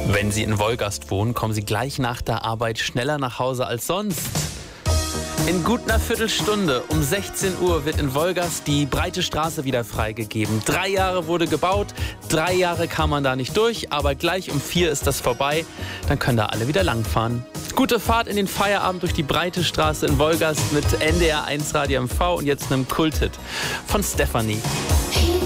Wenn Sie in Wolgast wohnen, kommen Sie gleich nach der Arbeit schneller nach Hause als sonst. In gut einer Viertelstunde um 16 Uhr wird in Wolgast die breite Straße wieder freigegeben. 3 Jahre wurde gebaut, 3 Jahre kam man da nicht durch, aber gleich um 4 ist das vorbei. Dann können da alle wieder langfahren. Gute Fahrt in den Feierabend durch die breite Straße in Wolgast mit NDR 1 Radio MV und jetzt einem Kulthit von Stefanie.